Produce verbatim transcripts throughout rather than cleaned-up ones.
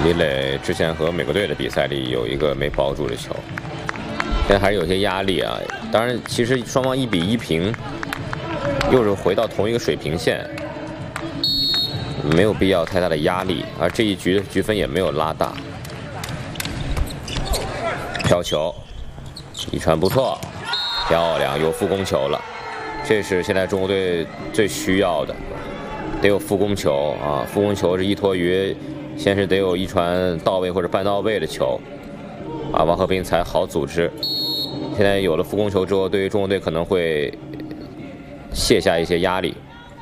李磊之前和美国队的比赛里有一个没保住的球，现在还是有些压力啊。当然，其实双方一比一平，又是回到同一个水平线，没有必要太大的压力。而这一局的局分也没有拉大。飘球，一传不错，漂亮，有副攻球了。这是现在中国队最需要的，得有副攻球啊！副攻球是依托于。 先是得有一传到位或者半到位的球，啊，王鹤斌才好组织。现在有了副攻球之后，对于中国队可能会卸下一些压力。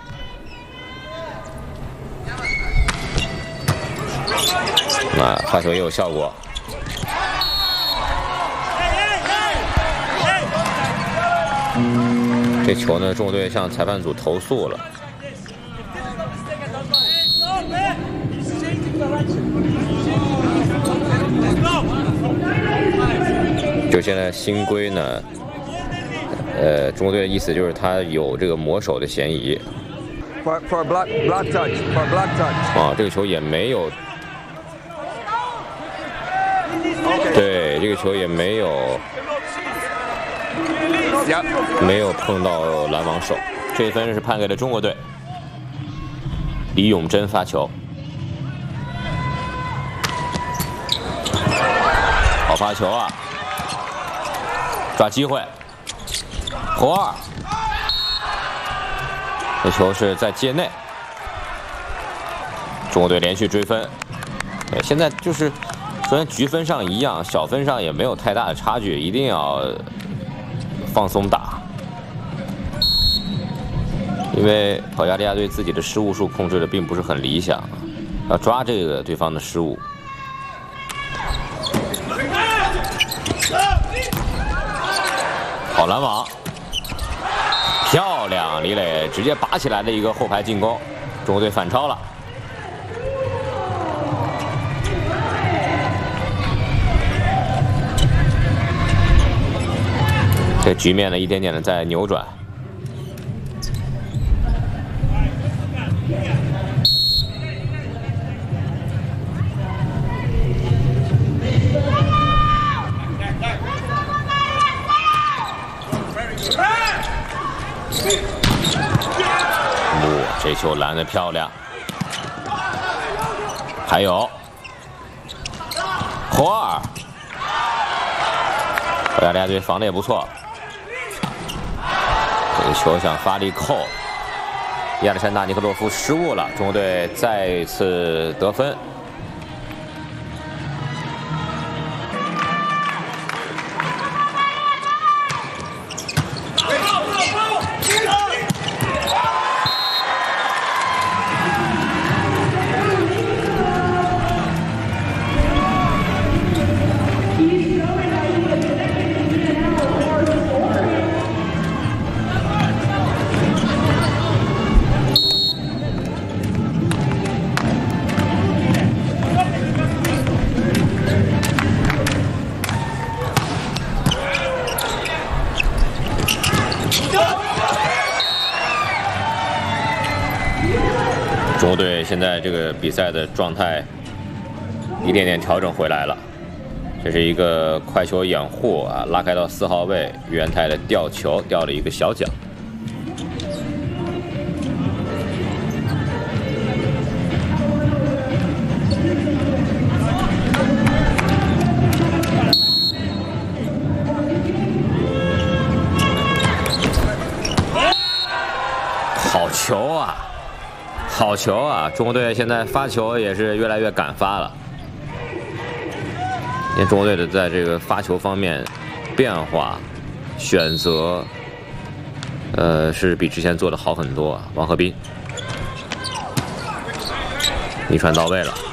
啊，发球也有效果。这球呢，中国队向裁判组投诉了。 就现在新规呢，呃，中国队的意思就是他有这个抹手的嫌疑。 For for blood blood touch for blood touch。 啊，这个球也没有。对，这个球也没有，没有碰到拦网手。这一分是判给了中国队。李永珍发球。 好发球啊！抓机会，侯二，这球是在界内，中国队连续追分。现在就是虽然局分上一样，小分上也没有太大的差距，一定要放松打，因为保加利亚队自己的失误数控制的并不是很理想，要抓这个对方的失误。 好拦网，漂亮！李磊直接拔起来的一个后排进攻，中国队反超了。这局面呢，一点点的在扭转。这球拦得漂亮，还有侯二，保加利亚队防的也不错。这个球想发力扣，亚历山大·尼克洛夫失误了，中国队再次得分。 中国队现在这个比赛的状态一点点调整回来了，这是一个快球掩护啊，拉开到四号位，袁泰的吊球吊了一个小脚。好球啊！ 好球啊！中国队现在发球也是越来越敢发了。因为中国队的在这个发球方面变化、选择，呃，是比之前做的好很多啊。王鹤斌，一传到位了。